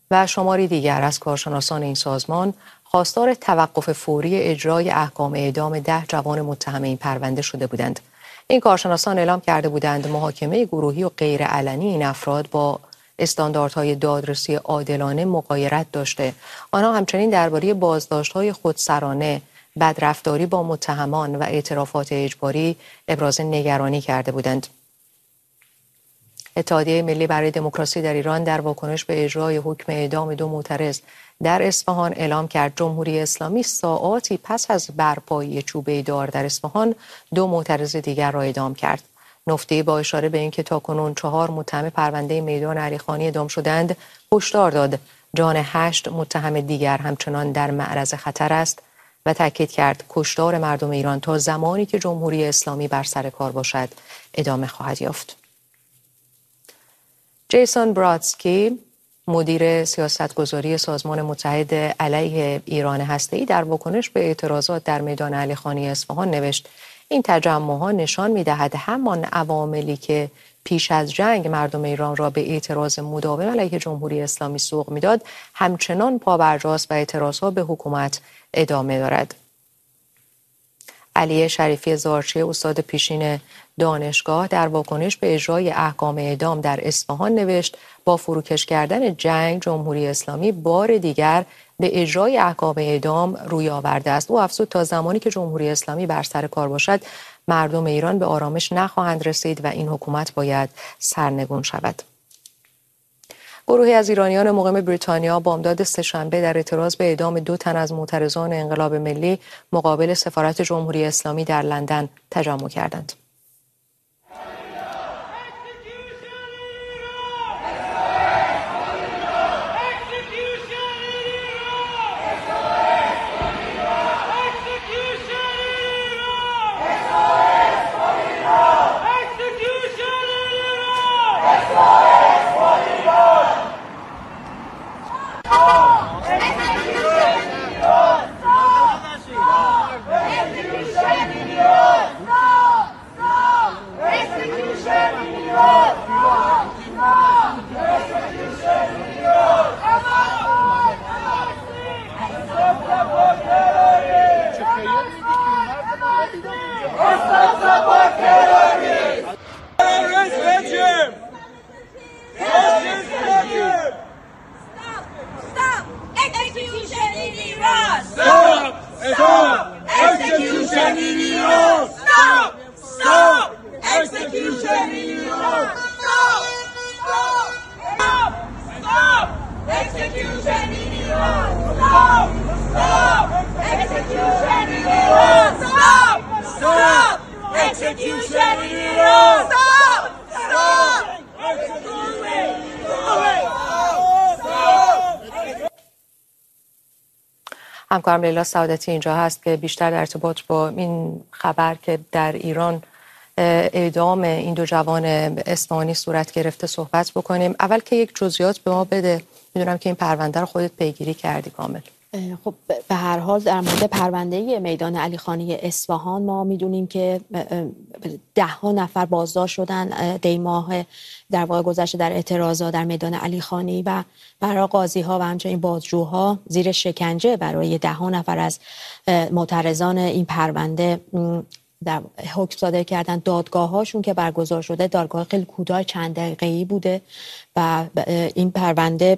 و شماری دیگر از کارشناسان این سازمان خواستار توقف فوری اجرای احکام اعدام 10 جوان متهم این پرونده شده بودند. این کارشناسان اعلام کرده بودند محاکمه گروهی و غیر علنی این افراد با استانداردهای دادرسی عادلانه مغایرت داشته. آنها همچنین درباره بازداشت‌های خودسرانه، بدرفتاری با متهمان و اعترافات اجباری ابراز نگرانی کرده بودند. اتحادیه ملی برای دموکراسی در ایران در واکنش به اجرای حکم اعدام 2 معترض در اصفهان اعلام کرد جمهوری اسلامی ساعاتی پس از برپایی چوبه دار در اصفهان 2 معترض دیگر را اعدام کرد. نفتی با اشاره به اینکه تاکنون 4 متهم پرونده میدان علیخانی اعدام شدند، هشدار داد جان 8 متهم دیگر همچنان در معرض خطر است و تاکید کرد کشتار مردم ایران تا زمانی که جمهوری اسلامی بر سر کار باشد ادامه خواهد یافت. جیسون برادسکی، مدیر سیاستگذاری سازمان متحد علیه ایران هسته‌ای، در واکنش به اعتراضات در میدان علیخانی اصفهان نوشت: این تجمع‌ها نشان می‌دهد همان عواملی که پیش از جنگ مردم ایران را به اعتراض مداوم علیه جمهوری اسلامی سوق می‌داد همچنان پابرجاست و اعتراضها به حکومت ادامه دارد. علی شریفی زارچی، استاد پیشین دانشگاه، در واکنش به اجرای احکام اعدام در اصفهان نوشت: با فروکش کردن جنگ جمهوری اسلامی بار دیگر به اجرای احکام اعدام روی آورده است. او افزود تا زمانی که جمهوری اسلامی بر سر کار باشد مردم ایران به آرامش نخواهند رسید و این حکومت باید سرنگون شود. گروهی از ایرانیان مقیم بریتانیا بامداد سه‌شنبه در اعتراض به اعدام 2 تن از معترضان انقلاب ملی مقابل سفارت جمهوری اسلامی در لندن تجمع کردند. همکارم لیلا سعادتی اینجا هست که بیشتر در ارتباط با این خبر که در ایران اعدام این 2 جوان اصفهانی صورت گرفته صحبت بکنیم. اول که یک جزئیات به ما بده، میدونم که این پرونده رو خودت پیگیری کردی کامل. خب به هر حال در مورد پرونده میدان علیخانی اصفهان ما میدونیم که 10 نفر بازداشت شدن دی ماه در واقع گذشته در اعتراضات در میدان علیخانی و برای قاضی‌ها و همچنین بازجوها زیر شکنجه برای 10 نفر از معترضان این پرونده در حکم صادر کردن. دادگاه‌هاشون که برگزار شده دادگاه خیلی کوتاه چند دقیقه‌ای بوده و این پرونده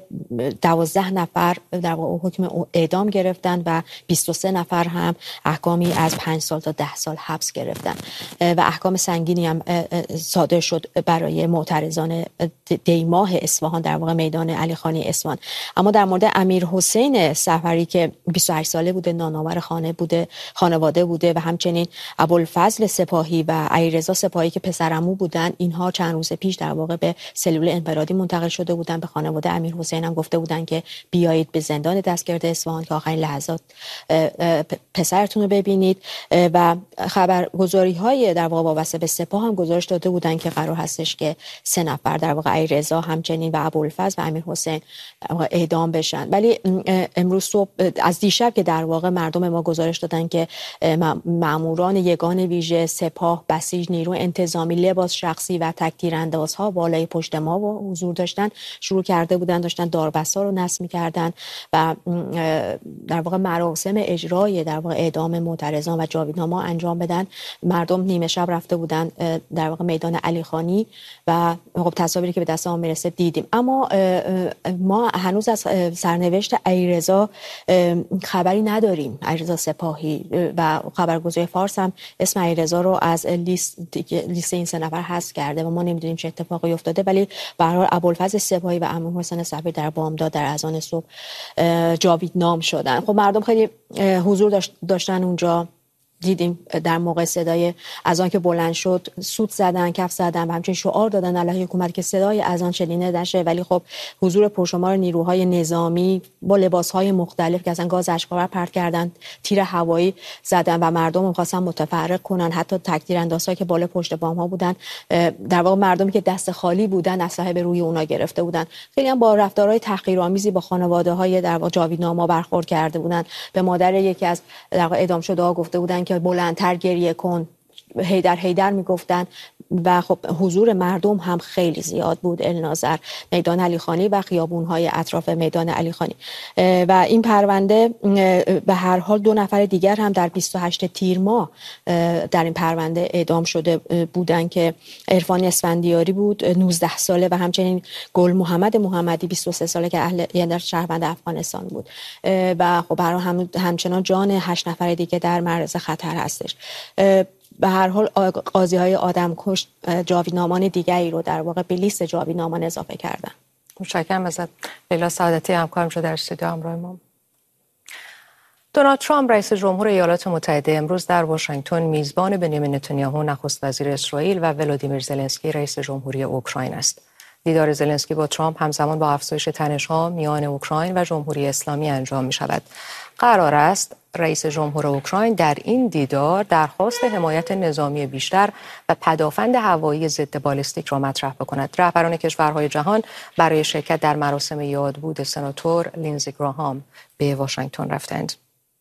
12 نفر در واقع حکم اعدام گرفتن و 23 نفر هم احکامی از 5 سال تا 10 سال حبس گرفتن و احکام سنگینی هم صادر شد برای معترضان دی ماه اصفهان در واقع میدان علیخانی اصفهان. اما در مورد امیرحسین سفری که 28 ساله بوده، نانآور خانواده بوده و همچنین ابوالفضل سپاهی و علیرضا سپاهی که پسرعمو بودن، اینها چند روز پیش در واقع به سلول انفرادی منتقل شده بودن. به خانواده امیرحسین هم گفته بودن که بیایید به زندان دستگرد اصفهان که آخرین لحظات پسرتون رو ببینید و خبرگزاری‌های در واقع وابسته به سپاه هم گزارش داده بودن که قرار هستش که 3 نفر در واقع علیرضا همچنین و ابوالفضل و امیرحسین اعدام بشن. ولی امروز صبح از دیشب که در واقع مردم ما گزارش دادن که ماموران یگان ویژه، سپاه، بسیج، نیرو انتظامی، لباس شخصی و تک تیراندازها بالای پشت ما و حضور داشتن، شروع کرده بودن، داشتن داربسا رو نصب می‌کردن و در واقع مراسم اجرای در واقع اعدام معترضان و جاویدنامه‌ها انجام بدن. مردم نیمه شب رفته بودن در واقع میدان علیخانی و خب تصاویری که به دست ما میرسه دیدیم. اما ما هنوز از سرنوشت علیرضا خبری نداریم. علیرضا سپاهی و خبرگزاری فارس هم اسم علیرضا رو از لیست این 3 نفر حذف کرده و ما نمیدونیم چه اتفاقی افتاده، ولی به هر حال ابوالفضل سپاهی و امیرحسین صفوی در بامداد در اذان صبح جاویدنام شدن. خب مردم خیلی حضور داشتن اونجا. دیدیم در موقع صدای اذان که بلند شد سوت زدن، کف زدن و همچنین شعار دادن علیه حکومت که صدای اذان شنیده نشه، ولی خب حضور پرشمار نیروهای نظامی با لباسهای مختلف که اصلا گاز اشک‌آور پرت کردن، تیر هوایی زدن و مردم می‌خواستن متفرق کنن. حتی تک تیراندازها که بالا پشت بام‌ها بودن، در واقع مردمی که دست خالی بودن اسلحه به روی اونا گرفته بودن. خیلی هم با رفتارهای تحقیرآمیزی با خانواده‌های در واقع جاویدنامه‌ها برخورد کرده بودن. به مادر یکی از در واقع اعدام شده‌ها گفته بودن که بلندتر گریه کن، هیدر هیدر میگفتن و خب حضور مردم هم خیلی زیاد بود. الناظر، میدان علیخانی و خیابون‌های اطراف میدان علیخانی. و این پرونده به هر حال 2 نفر دیگر هم در 28 تیر ماه در این پرونده اعدام شده بودن که عرفان اسفندیاری بود 19 ساله و همچنین گل محمد محمدی 23 ساله که یعنی شهروند افغانستان بود و خب برای همچنان جان 8 نفر دیگه در معرض خطر هستش. به هر حال قاضی‌های آدمکش جاویدنامان دیگری رو در واقع به لیست جاویدنامان اضافه کردن. متشکرم ازت لیلا سعادتی، همکارم شده در استودیو همراه ما. دونالد ترامپ رئیس جمهور ایالات متحده امروز در واشنگتن میزبان بنیامین نتانیاهو نخست وزیر اسرائیل و ولادیمیر زلنسکی رئیس جمهوری اوکراین است. دیدار زلنسکی با ترامپ همزمان با افزایش تنش‌ها میان اوکراین و جمهوری اسلامی انجام می‌شود. قرار است رئیس جمهور اوکراین در این دیدار درخواست حمایت نظامی بیشتر و پدافند هوایی ضد بالستیک را مطرح بکند. رهبران کشورهای جهان برای شرکت در مراسم یادبود سناتور لینزی گراهام به واشنگتن رفتند.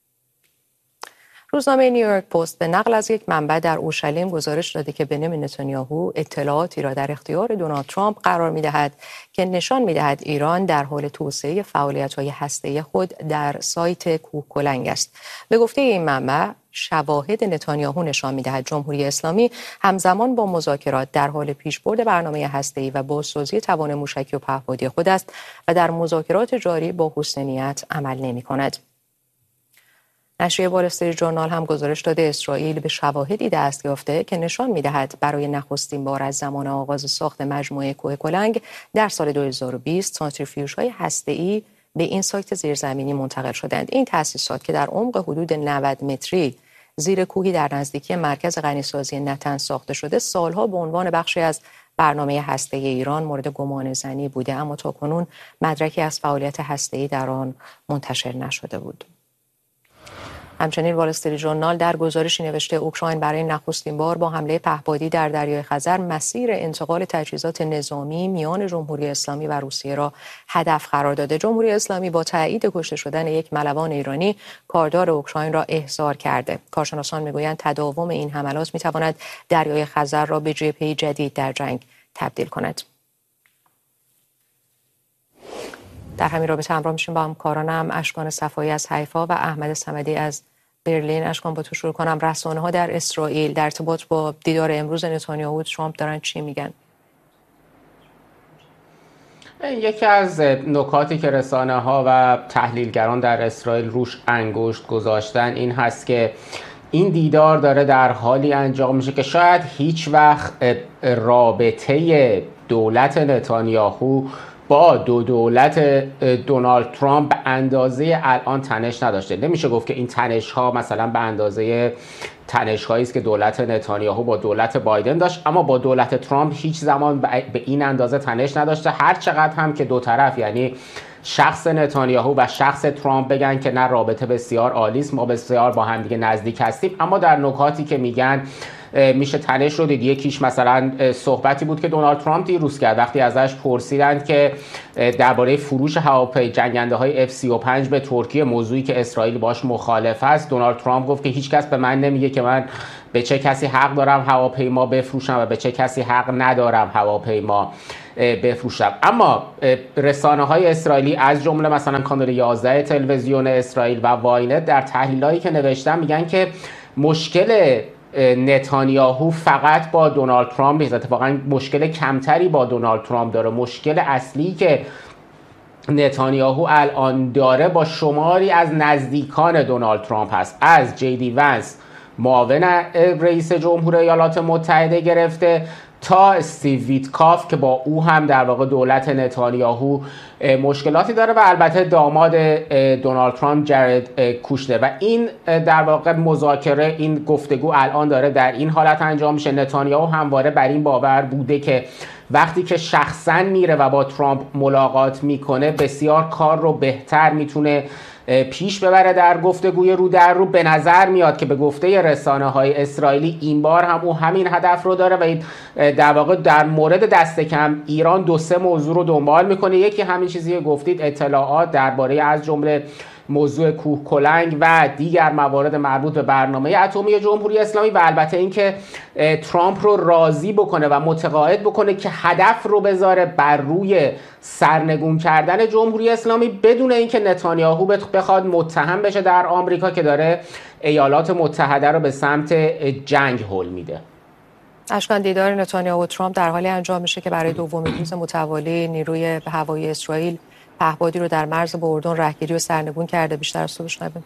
روزنامه نیویورک پست به نقل از یک منبع در اورشلیم گزارش داده که بنیامین نتانیاهو اطلاعاتی را در اختیار دونالد ترامپ قرار می‌دهد که نشان می‌دهد ایران در حال توسعه فعالیت‌های هسته‌ای خود در سایت کوهکلنگ است. به گفته این منبع، شواهد نتانیاهو نشان می‌دهد جمهوری اسلامی همزمان با مذاکرات در حال پیشبرد برنامه هسته‌ای و بازسازی توان موشکی و پهپادی خود است و در مذاکرات جاری با حسن نیت عمل نمی‌کند. نشریه وال استریت ژورنال هم گزارش داده اسرائیل به شواهدی دست یافته که نشان می‌دهد برای نخستین بار از زمان آغاز ساخت مجموعه کوهکلنگ در سال 2020 سانتریفیوژهای هسته‌ای به این سایت زیرزمینی منتقل شدند. این تأسیسات که در عمق حدود 90 متری زیر کوهی در نزدیکی مرکز غنیسازی نتنز ساخته شده، سالها به عنوان بخشی از برنامه هسته‌ای ایران مورد گمانه‌زنی بوده، اما تاکنون مدرکی از فعالیت هسته‌ای در آن منتشر نشده بود. همچنین وال استریت ژورنال در گزارشی نوشته اوکراین برای نخستین بار با حمله پهپادی در دریای خزر مسیر انتقال تجهیزات نظامی میان جمهوری اسلامی و روسیه را هدف قرار داده. جمهوری اسلامی با تایید کشته شدن یک ملوان ایرانی کاردار اوکراین را احضار کرده. کارشناسان میگویند تداوم این حملات میتواند دریای خزر را به جبهه جدید در جنگ تبدیل کند. در همین رابطه همراه میشیم با همکارانم اشکان صفایی از حیفا و احمد صمدی از برلین. اشکان با تو شروع کنم. رسانه‌ها در اسرائیل در ارتباط با دیدار امروز نتانیاهو و ترامپ دارن چی میگن؟ یکی از نکاتی که رسانه‌ها و تحلیلگران در اسرائیل روش انگشت گذاشتن این هست که این دیدار داره در حالی انجام میشه که شاید هیچ وقت رابطه دولت نتانیاهو با دولت دونالد ترامپ به اندازه الان تنش نداشته. نمیشه گفت که این تنش ها مثلا به اندازه تنش هایی است که دولت نتانیاهو با دولت بایدن داشت، اما با دولت ترامپ هیچ زمان به این اندازه تنش نداشته. هر چقدر هم که دو طرف یعنی شخص نتانیاهو و شخص ترامپ بگن که نه رابطه بسیار عالی است، ما بسیار با هم دیگه نزدیک هستیم، اما در نکاتی که میگن میشه تنش رو دید. یکیش مثلا صحبتی بود که دونالد ترامپ دیروز کرد وقتی ازش پرسیدند که درباره فروش هواپی جنگنده های F-35 به ترکیه، موضوعی که اسرائیل باش مخالف است، دونالد ترامپ گفت که هیچ کس به من نمیگه که من به چه کسی حق دارم هواپیما بفروشم و به چه کسی حق ندارم هواپیما بفروشم. اما رسانه های اسرائیلی از جمله مثلا کانال 11 تلویزیون اسرائیل و واینت در تحلیلایی که نوشتن میگن که مشکل نتانیاهو فقط با دونالد ترامپ نیست، اتفاقا مشکل کمتری با دونالد ترامپ داره. مشکل اصلی که نتانیاهو الان داره با شماری از نزدیکان دونالد ترامپ هست، از جی ونس معاون رئیس جمهور ایالات متحده گرفته تا استیو ویتکاف که با او هم در واقع دولت نتانیاهو مشکلاتی داره و البته داماد دونالد ترامپ جرد کوشنر. و این در واقع مذاکره، این گفتگو الان داره در این حالت انجام میشه. نتانیاهو همواره بر این باور بوده که وقتی که شخصا میره و با ترامپ ملاقات میکنه بسیار کار رو بهتر میتونه پیش ببره در گفتگوی رو در رو. به نظر میاد که به گفته رسانه های اسرائیلی این بار هم او همین هدف رو داره و این در واقع در مورد دست کم ایران 2-3 موضوع رو دنبال میکنه. یکی همین چیزی که گفتید، اطلاعات درباره از جمله موضوع کوه کلنگ و دیگر موارد مربوط به برنامه اتمی جمهوری اسلامی و البته اینکه ترامپ رو راضی بکنه و متقاعد بکنه که هدف رو بذاره بر روی سرنگون کردن جمهوری اسلامی بدون اینکه نتانیاهو بخواد متهم بشه در آمریکا که داره ایالات متحده رو به سمت جنگ هل میده. اشکان، دیدار نتانیاهو و ترامپ در حالی انجام میشه که برای دومین روز متوالی نیروی هوایی اسرائیل پهپادی رو در مرز با اردن رهگیری و سرنگون کرده. بیشتر از تو بشنویم.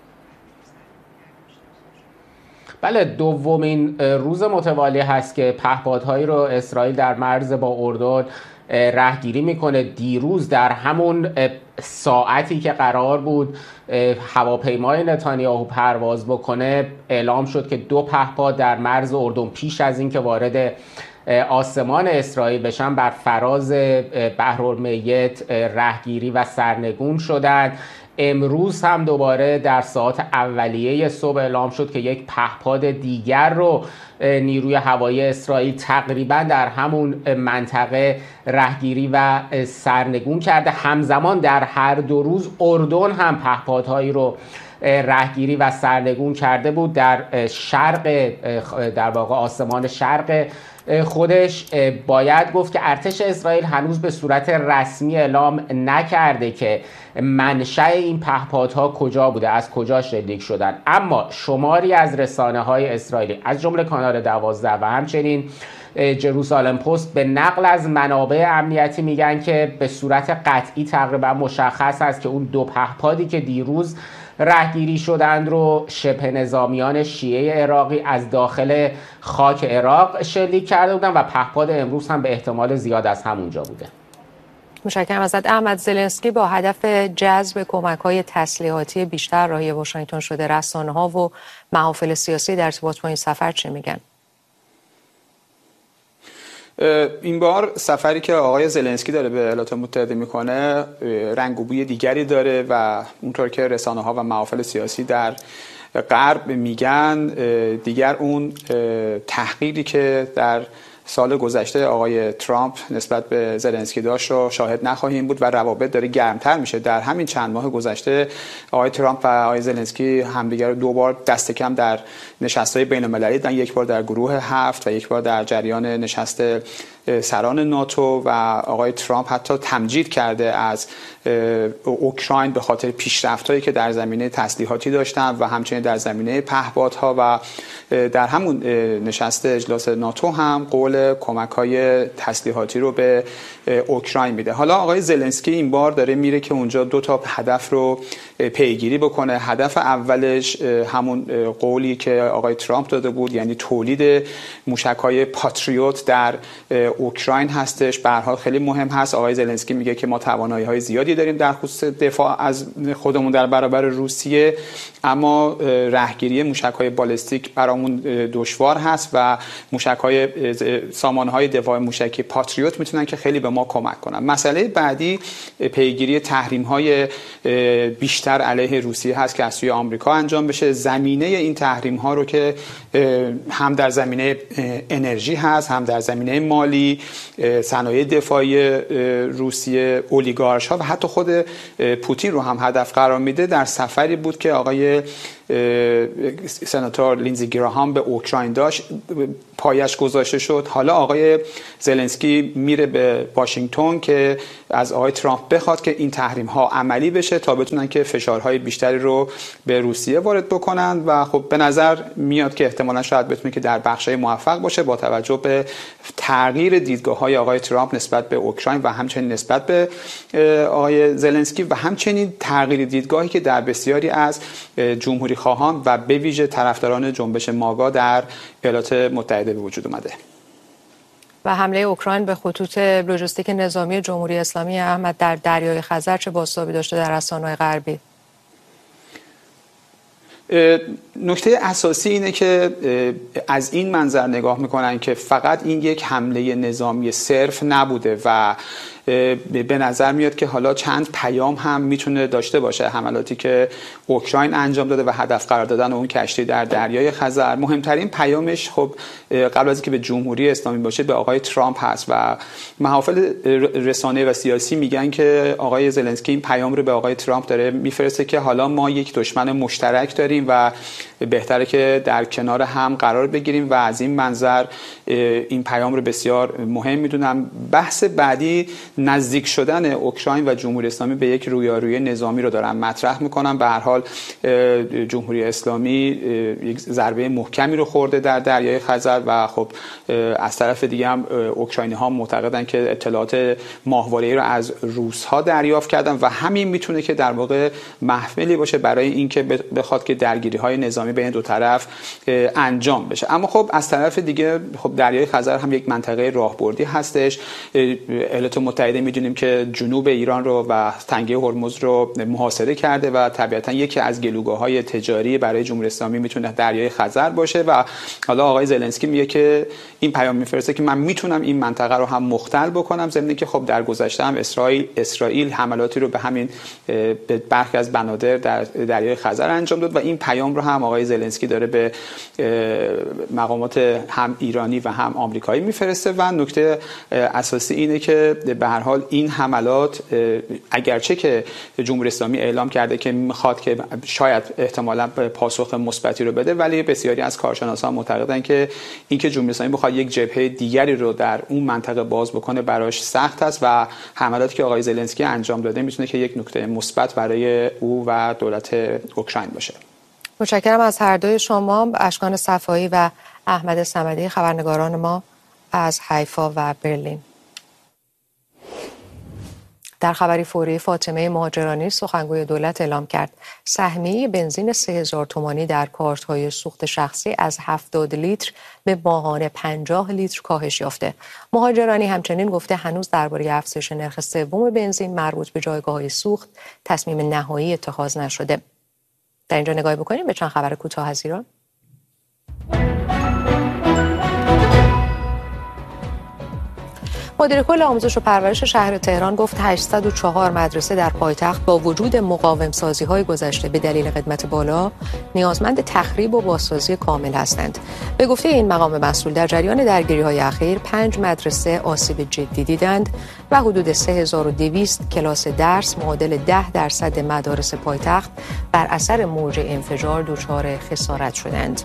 بله، دومین روز متوالی هست که پهپادهایی رو اسرائیل در مرز با اردن رهگیری میکنه. دیروز در همون ساعتی که قرار بود هواپیمای نتانیاهو پرواز بکنه اعلام شد که 2 پهپاد در مرز اردن پیش از اینکه وارد آسمان اسرائیل بشن بر فراز بحرالمیت رهگیری و سرنگون شدند. امروز هم دوباره در ساعات اولیه صبح اعلام شد که یک پهپاد دیگر رو نیروی هوایی اسرائیل تقریبا در همون منطقه رهگیری و سرنگون کرده. همزمان در هر 2 روز اردن هم پهپادهایی رو رهگیری و سرنگون کرده بود در شرق، در واقع آسمان شرق خودش. باید گفت که ارتش اسرائیل هنوز به صورت رسمی اعلام نکرده که منشأ این پهپادها کجا بوده، از کجا شلیک شدن، اما شماری از رسانه‌های اسرائیلی از جمله کانال 12 و همچنین جروسالم پست به نقل از منابع امنیتی میگن که به صورت قطعی تقریبا مشخص است که اون 2 پهپادی که دیروز رهگیری شدند رو شبه نظامیان شیعه عراقی از داخل خاک عراق شلیک کرده بودن و پهپاد امروز هم به احتمال زیاد از همونجا بوده. متشکرم ازت. احمد، زلنسکی با هدف جذب کمک‌های تسلیحاتی بیشتر راهی واشنگتن شده. رسانه‌ها و محافل سیاسی در ارتباط با این سفر چه میگن؟ این بار سفری که آقای زلنسکی داره به ایالات متحده میکنه رنگ و بوی دیگری داره و اونطور که رسانه‌ها و محافل سیاسی در غرب میگن دیگر اون تحقیری که در سال گذشته آقای ترامپ نسبت به زلنسکی داشت رو شاهد نخواهیم بود و روابط داره گرمتر میشه. در همین چند ماه گذشته آقای ترامپ و آقای زلنسکی همدیگر رو 2 بار دست کم در نشست‌های بین‌المللی دیدن، یک بار در گروه 7 و یک بار در جریان نشست سران ناتو و آقای ترامپ حتی تمجید کرده از اوکراین به خاطر پیشرفت‌هایی که در زمینه تسلیحاتی داشتن و همچنین در زمینه پهپادها و در همون نشست اجلاس ناتو هم قول کمک‌های تسلیحاتی رو به اوکراین میده. حالا آقای زلنسکی این بار داره میره که اونجا 2 تا هدف رو پیگیری بکنه. هدف اولش همون قولی که آقای ترامپ داده بود، یعنی تولید موشک‌های پاتریوت در اوکراین هستش به هر حال خیلی مهم هست. آقای زلنسکی میگه که ما توانایی‌های زیادی داریم در خصوص دفاع از خودمون در برابر روسیه، اما رهگیری موشک‌های بالستیک برامون دشوار هست و موشک‌های سامانه‌های دفاع موشکی پاتریوت میتونن که خیلی به ما کمک کنن. مسئله بعدی پیگیری تحریم‌های بیشتر علیه روسیه هست که از سوی آمریکا انجام بشه. زمینه این تحریم‌ها رو که هم در زمینه انرژی هست، هم در زمینه مالی، صنایع دفاعی روسیه، اولیگارش‌ها و حتی خود پوتین رو هم هدف قرار میده. در سفری بود که آقای سناتور لینزی گراهام به اوکراین داشت، پایش گذاشته شد. حالا آقای زلنسکی میره به واشنگتن که از آقای ترامپ بخواد که این تحریم ها عملی بشه تا بتونن که فشارهای بیشتری رو به روسیه وارد بکنن و خب به نظر میاد که احتمالاً شاید بتونه که در بخشای موفق باشه با توجه به تغییر دیدگاه های آقای ترامپ نسبت به اوکراین و همچنین نسبت به آقای زلنسکی و همچنین تغییر دیدگاهی که در بسیاری از جمهوری خواهان و به ویژه طرفداران جنبش ماگا در ایالات متحده به وجود اومده. و حمله اوکراین به خطوط لوجستیک نظامی جمهوری اسلامی احمد در دریای خزر چه بازتابی داشته در رسانه‌های غربی؟ نکته اساسی اینه که از این منظر نگاه میکنن که فقط این یک حمله نظامی صرف نبوده و به نظر میاد که حالا چند پیام هم میتونه داشته باشه حملاتی که اوکراین انجام داده و هدف قرار دادن اون کشتی در دریای خزر. مهمترین پیامش خب قبل از اینکه به جمهوری اسلامی باشه به آقای ترامپ هست و محافل رسانه و سیاسی میگن که آقای زلنسکی این پیام رو به آقای ترامپ داره میفرسته که حالا ما یک دشمن مشترک داریم و بهتره که در کنار هم قرار بگیریم و از این منظر این پیام رو بسیار مهم میدونم. بحث بعدی نزدیک شدن اوکراین و جمهوری اسلامی به یک رویارویی نظامی رو دارن مطرح میکنن. به هر حال جمهوری اسلامی یک ضربه محکمی رو خورده در دریای خزر و خب از طرف دیگه هم اوکراینی ها معتقدن که اطلاعات ماهواره‌ای رو از روس ها دریافت کردن و همین میتونه که در واقع محفلی باشه برای اینکه بخواد که درگیری های نظامی بین دو طرف انجام بشه. اما خب از طرف دیگه خب دریای خزر هم یک منطقه راهبردی هستش. ایالات متحده میدونیم که جنوب ایران رو و تنگه هرمز رو محاصره کرده و طبیعتا یکی از گلوگاه‌های تجاری برای جمهوری اسلامی میتونه دریای خزر باشه و حالا آقای زلنسکی میگه که این پیام میفرسته که من میتونم این منطقه رو هم مختل بکنم، ضمن که خب در گذشته هم اسرائیل حملاتی رو به همین به برخی از بنادر در دریای خزر انجام داد و این پیام رو هم آقای زلنسکی داره به مقامات هم ایرانی و هم آمریکایی میفرسته و نکته اساسی اینه که به هر حال این حملات اگرچه که جمهوری اسلامی اعلام کرده که میخواد که شاید احتمالاً پاسخ مثبتی رو بده، ولی بسیاری از کارشناسان معتقدن که اینکه جمهوری اسلامی بخواد یک جبهه دیگری رو در اون منطقه باز بکنه براش سخت است و حملاتی که آقای زلنسکی انجام داده میتونه که یک نکته مثبت برای او و دولت اوکراین باشه. متشکرم از هر دوی شما، اشکان صفایی و احمد صمدی، خبرنگاران ما از حیفا و برلین. در خبری فوری، فاطمه مهاجرانی سخنگوی دولت اعلام کرد سهمیه بنزین 3000 تومانی در کارت‌های سوخت شخصی از 70 لیتر به ماهانه 50 لیتر کاهش یافته. مهاجرانی همچنین گفته هنوز درباره افزایش نرخ سوم بنزین مربوط به جایگاه‌های سوخت تصمیم نهایی اتخاذ نشده. در اینجا نگاهی بکنیم به چند خبر کوتاه از ایران. مدیر کل آموزش و پرورش شهر تهران گفت 804 مدرسه در پایتخت با وجود مقاوم سازی‌های گذشته به دلیل قدمت بالا نیازمند تخریب و بازسازی کامل هستند. به گفته این مقام مسئول در جریان درگیری‌های اخیر 5 مدرسه آسیب جدی دیدند و حدود 3200 کلاس درس معادل 10% مدارس پایتخت بر اثر موج انفجار دچار خسارت شدند.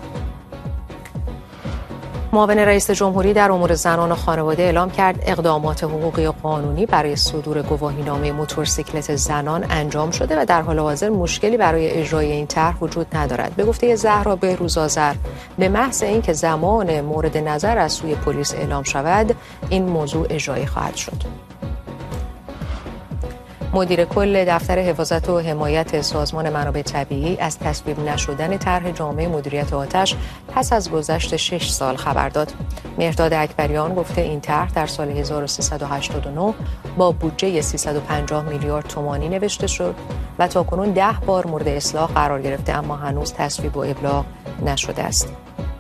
معاون رئیس جمهوری در امور زنان و خانواده اعلام کرد اقدامات حقوقی و قانونی برای صدور گواهینامه موتورسیکلت زنان انجام شده و در حال حاضر مشکلی برای اجرای این طرح وجود ندارد. به گفته زهرا بهروز آذر، به محض اینکه زمان مورد نظر از سوی پلیس اعلام شود، این موضوع اجرایی خواهد شد. مدیر کل دفتر حفاظت و حمایت سازمان منابع طبیعی از تصویب نشدن طرح جامع مدیریت آتش پس از گذشت 6 سال خبر داد. مهرداد اکبریان گفته این طرح در سال 1389 با بودجه 350 میلیارد تومانی نوشته شد و تاکنون 10 بار مورد اصلاح قرار گرفته، اما هنوز تصویب و ابلاغ نشده است.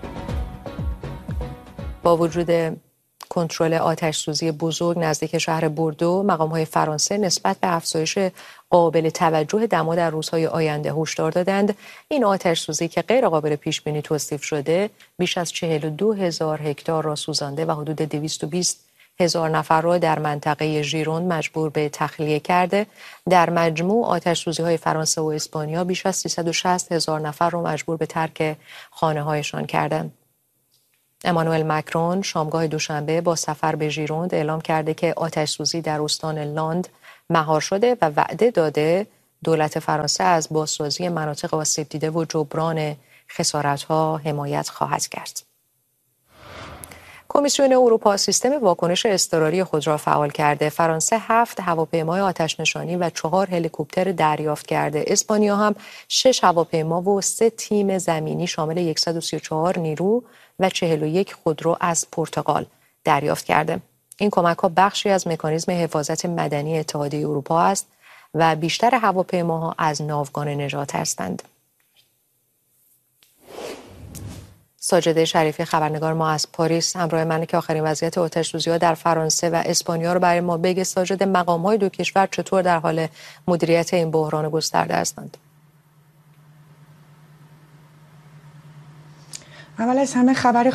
با وجود کنترل آتش سوزی بزرگ نزدیک شهر بوردو، مقام‌های فرانسه نسبت به افزایش قابل توجه دما در روزهای آینده هشدار دادند. این آتش سوزی که غیر قابل پیش بینی توصیف شده، بیش از 42,000 هکتار را سوزانده و حدود 220,000 نفر را در منطقه ژیروند مجبور به تخلیه کرده. در مجموع آتش سوزی‌های فرانسه و اسپانیا بیش از 360,000 نفر را مجبور به ترک خانه‌هایشان کردند. امانوئل مکرون شامگاه دوشنبه با سفر به ژیروند اعلام کرده که آتش سوزی در استان لاند مهار شده و وعده داده دولت فرانسه از بازسازی مناطق آسیب دیده و جبران خسارت‌ها حمایت خواهد کرد. کمیسیون اروپا سیستم واکنش اضطراری خود را فعال کرده. فرانسه 7 هواپیمای آتش‌نشانی و 4 هلیکوپتر دریافت کرده. اسپانیا هم 6 هواپیما و 3 تیم زمینی شامل 134 نیرو و 41 خودرو از پرتغال دریافت کرده. این کمک‌ها بخشی از مکانیزم حفاظت مدنی اتحادیه اروپا است و بیشتر هواپیماها از ناوگان نجات هستند. ساجده شریفی خبرنگار ما از پاریس همراه منه که آخرین وضعیت آتش‌سوزی‌ها در فرانسه و اسپانیا رو برای ما بگه. ساجده، مقام‌های دو کشور چطور در حال مدیریت این بحران گسترده هستند؟ اول از همه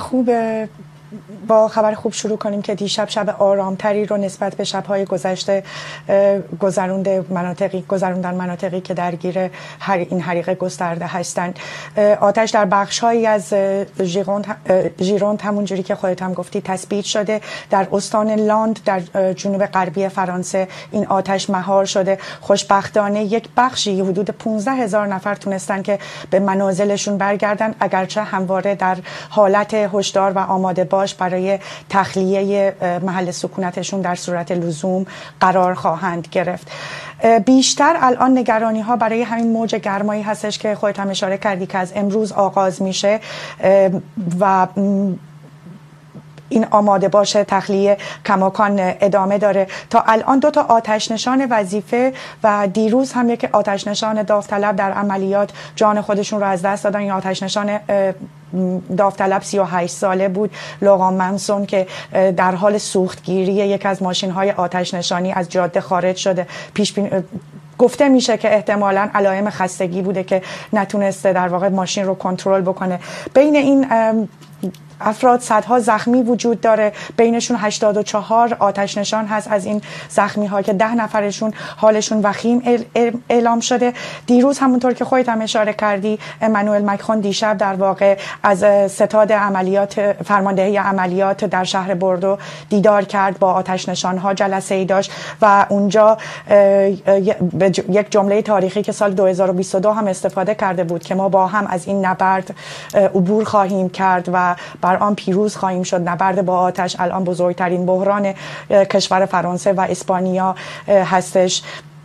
با خبر خوب شروع کنیم که دیشب شب آرامتری رو نسبت به شب‌های گذشته گذروندن مناطقی که درگیر این حریقه گسترده هستند. آتش در بخش‌هایی از ژیروند همونجوری که خودت هم گفتی تثبیت شده. در استان لاند در جنوب غربی فرانسه این آتش مهار شده. خوشبختانه یک بخشی حدود 15,000 نفر تونستن که به منازلشون برگردن، اگرچه همواره در حالت هشدار و آماده باش برای تخلیه محل سکونتشون در صورت لزوم قرار خواهند گرفت. بیشتر الان نگرانی ها برای همین موج گرمایی هستش که خودت هم اشاره کردی که از امروز آغاز میشه و این آماده باشه تخلیه کماکان ادامه داره. تا الان 2 آتش نشان وظیفه و دیروز هم یک آتش نشان داوطلب در عملیات جان خودشون رو از دست دادن. این آتش نشان داوطلب 38 ساله بود، لوغان منسون، که در حال سوختگیری یک از ماشین‌های آتش نشانی از جاده خارج شده. گفته میشه که احتمالاً علائم خستگی بوده که نتونسته در واقع ماشین رو کنترل بکنه. بین این افراد صدها زخمی وجود داره، بینشون 84 آتش نشان هست. از این زخمی ها که 10 نفرشون حالشون وخیم اعلام شده. دیروز همونطور که خودت هم اشاره کردی، امانوئل مکرون دیشب در واقع از ستاد عملیات فرماندهی عملیات در شهر بوردو دیدار کرد، با آتش نشان ها جلسه ای داشت و اونجا یک جمله تاریخی که سال 2022 هم استفاده کرده بود که ما با هم از این نبرد عبور خواهیم کرد و بر آن پیروز خواهیم شد. نبرد با آتش الان بزرگترین بحران کشور فرانسه و اسپانیا هستش.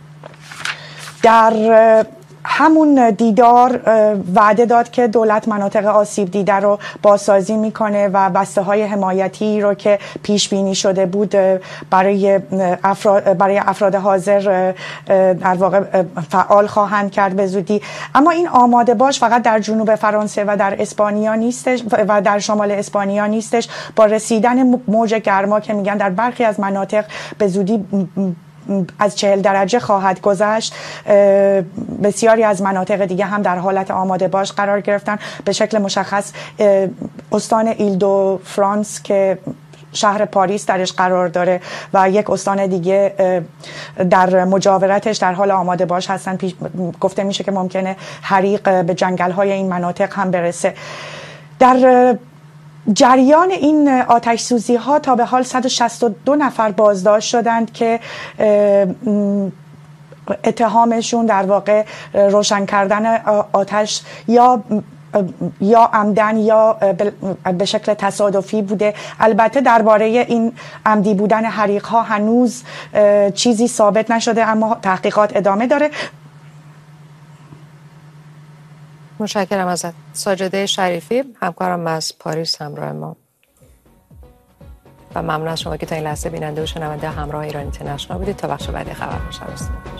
در همون دیدار وعده داد که دولت مناطق آسیب دیده رو بازسازی میکنه و بسته های حمایتی رو که پیش بینی شده بود برای افراد حاضر در واقع فعال خواهند کرد به زودی. اما این آماده باش فقط در جنوب فرانسه و در اسپانیا نیستش و در شمال اسپانیا نیستش. با رسیدن موج گرما که میگن در برخی از مناطق به زودی از 40 درجه خواهد گذشت، بسیاری از مناطق دیگه هم در حالت آماده باش قرار گرفتن. به شکل مشخص استان ایل دو فرانس که شهر پاریس درش قرار داره و یک استان دیگه در مجاورتش در حال آماده باش هستن. گفته میشه که ممکنه حریق به جنگل‌های این مناطق هم برسه. در جریان این آتش سوزی ها تا به حال 162 نفر بازداشت شدند که اتهامشون در واقع روشن کردن آتش یا یا عمدن یا به شکل تصادفی بوده. البته درباره این عمدی بودن حریق‌ها هنوز چیزی ثابت نشده، اما تحقیقات ادامه داره. متشکرم ازت. ساجده شریفی، همکارم از پاریس همراه ما، و ممنون از شما که تا این لحظه بیننده و شنونده همراه ایران اینترنشنال بودید. تا بخش بعدی خبر میشم.